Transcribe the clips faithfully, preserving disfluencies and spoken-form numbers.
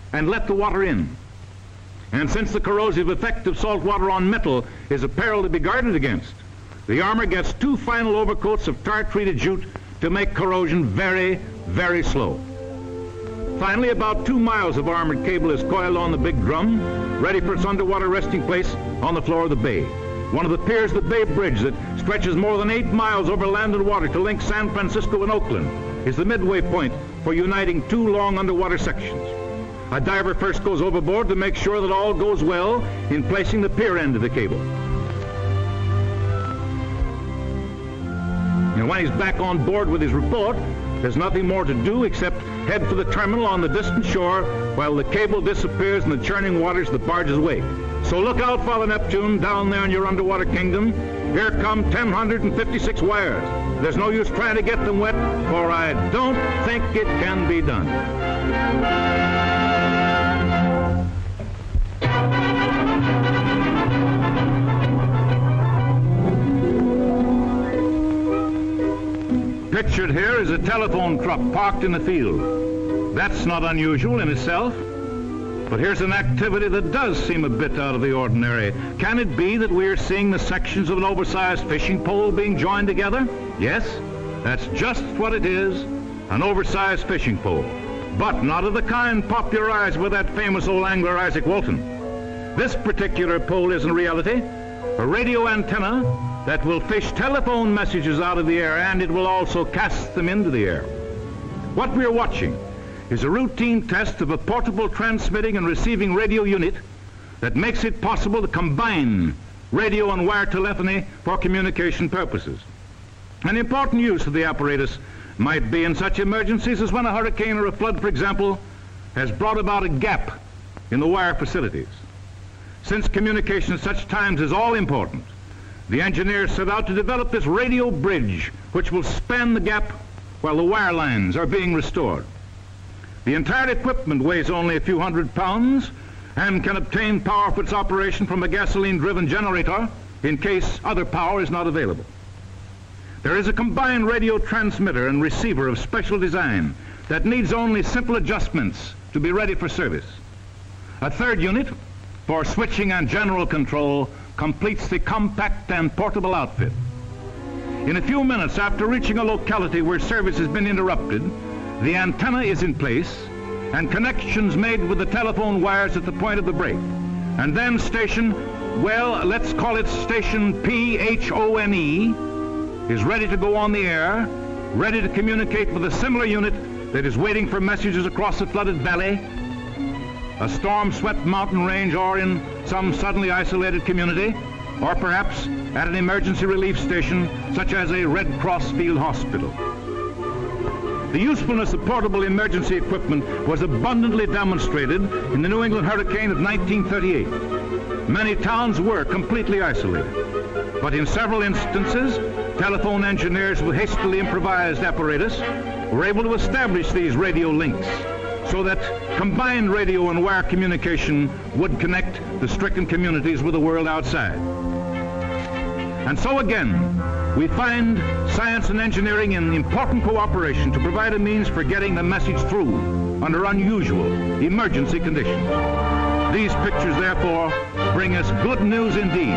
and let the water in. And since the corrosive effect of salt water on metal is a peril to be guarded against, the armor gets two final overcoats of tar-treated jute to make corrosion very, very slow. Finally, about two miles of armored cable is coiled on the big drum, ready for its underwater resting place on the floor of the bay. One of the piers of the Bay Bridge that stretches more than eight miles over land and water to link San Francisco and Oakland is the midway point for uniting two long underwater sections. A diver first goes overboard to make sure that all goes well in placing the pier end of the cable. And when he's back on board with his report, there's nothing more to do except head for the terminal on the distant shore while the cable disappears in the churning waters of the barge's wake. So look out, Father Neptune, down there in your underwater kingdom. Here come one thousand fifty-six wires. There's no use trying to get them wet, for I don't think it can be done. Pictured here is a telephone truck parked in the field. That's not unusual in itself. But here's an activity that does seem a bit out of the ordinary. Can it be that we're seeing the sections of an oversized fishing pole being joined together? Yes, that's just what it is, an oversized fishing pole. But not of the kind popularized by that famous old angler Isaac Walton. This particular pole is in reality a radio antenna that will fish telephone messages out of the air, and it will also cast them into the air. What we're watching is a routine test of a portable transmitting and receiving radio unit that makes it possible to combine radio and wire telephony for communication purposes. An important use of the apparatus might be in such emergencies as when a hurricane or a flood, for example, has brought about a gap in the wire facilities. Since communication at such times is all important, the engineers set out to develop this radio bridge which will span the gap while the wire lines are being restored. The entire equipment weighs only a few hundred pounds and can obtain power for its operation from a gasoline-driven generator in case other power is not available. There is a combined radio transmitter and receiver of special design that needs only simple adjustments to be ready for service. A third unit for switching and general control completes the compact and portable outfit. In a few minutes after reaching a locality where service has been interrupted, the antenna is in place and connections made with the telephone wires at the point of the break. And then station, well, let's call it station P H O N E, is ready to go on the air, ready to communicate with a similar unit that is waiting for messages across a flooded valley, a storm-swept mountain range, or in some suddenly isolated community, or perhaps at an emergency relief station such as a Red Cross field hospital. The usefulness of portable emergency equipment was abundantly demonstrated in the New England hurricane of nineteen thirty-eight. Many towns were completely isolated, but in several instances, telephone engineers with hastily improvised apparatus were able to establish these radio links so that combined radio and wire communication would connect the stricken communities with the world outside. And so again, we find science and engineering in important cooperation to provide a means for getting the message through under unusual emergency conditions. These pictures, therefore, bring us good news indeed.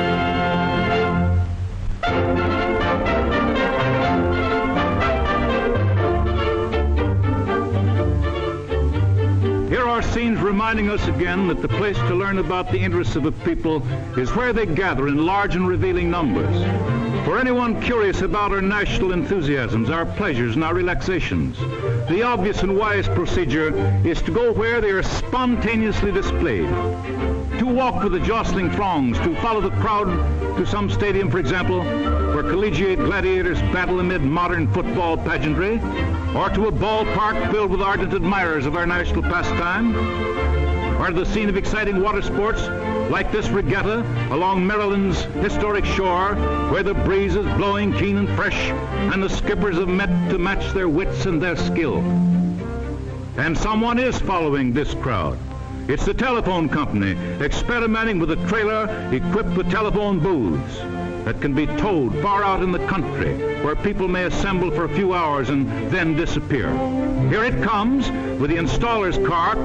Here are scenes reminding us again that the place to learn about the interests of a people is where they gather in large and revealing numbers. For anyone curious about our national enthusiasms, our pleasures, and our relaxations, the obvious and wise procedure is to go where they are spontaneously displayed. To walk with the jostling throngs, to follow the crowd to some stadium, for example, where collegiate gladiators battle amid modern football pageantry, or to a ballpark filled with ardent admirers of our national pastime, or to the scene of exciting water sports like this regatta along Maryland's historic shore, where the breeze is blowing keen and fresh and the skippers have met to match their wits and their skill. And someone is following this crowd. It's the telephone company experimenting with a trailer equipped with telephone booths that can be towed far out in the country where people may assemble for a few hours and then disappear. Here it comes with the installer's car